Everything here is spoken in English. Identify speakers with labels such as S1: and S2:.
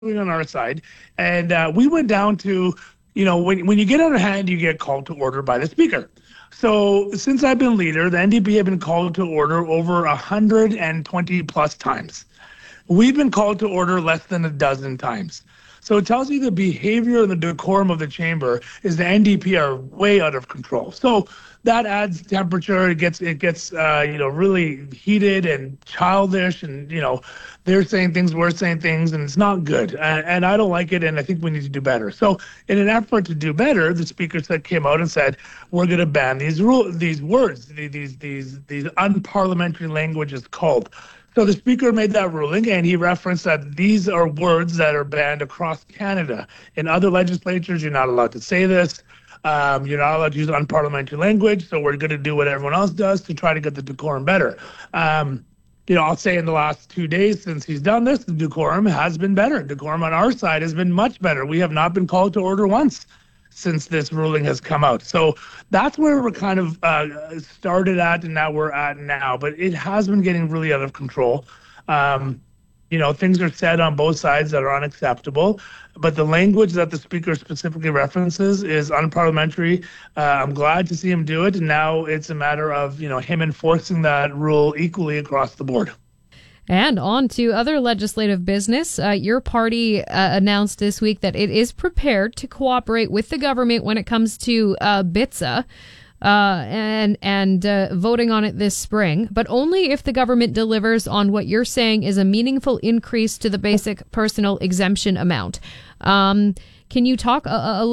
S1: on our side, and we went down to, when you get out of hand, you get called to order by the speaker. So since I've been leader, the NDP have been called to order over 120 plus times. We've been called to order less than a dozen times. So it tells you the behavior and the decorum of the chamber is the NDP are way out of control. So that adds temperature. It gets really heated and childish, and they're saying things, we're saying things, and it's not good. And I don't like it, and I think we need to do better. So in an effort to do better, the speaker came out and said, we're going to ban these words, these unparliamentary language is called. So the speaker made that ruling, and he referenced that these are words that are banned across Canada. In other legislatures, you're not allowed to say this. You're not allowed to use unparliamentary language, so we're going to do what everyone else does to try to get the decorum better. I'll say in the last 2 days since he's done this, the decorum has been better. Decorum on our side has been much better. We have not been called to order once since this ruling has come out. So that's where we're kind of started at, and now we're at now. But it has been getting really out of control. Things are said on both sides that are unacceptable, but the language that the speaker specifically references is unparliamentary. I'm glad to see him do it, and now it's a matter of him enforcing that rule equally across the board.
S2: And on to other legislative business. Your party announced this week that it is prepared to cooperate with the government when it comes to BITSA and voting on it this spring, but only if the government delivers on what you're saying is a meaningful increase to the basic personal exemption amount. Can you talk a